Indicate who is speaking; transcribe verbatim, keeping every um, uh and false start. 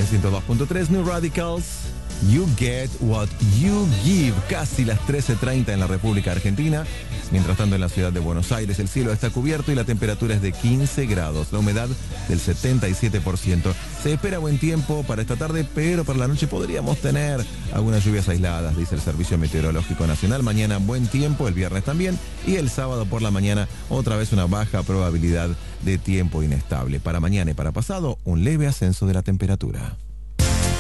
Speaker 1: ciento dos punto tres, New Radicals, You Get What You Give. Casi las trece treinta en la República Argentina. Mientras tanto, en la ciudad de Buenos Aires el cielo está cubierto y la temperatura es de quince grados. La humedad del setenta y siete por ciento. Se espera buen tiempo para esta tarde, pero para la noche podríamos tener algunas lluvias aisladas, dice el Servicio Meteorológico Nacional. Mañana buen tiempo, el viernes también, y el sábado por la mañana otra vez una baja probabilidad de tiempo inestable. Para mañana y para pasado, un leve ascenso de la temperatura.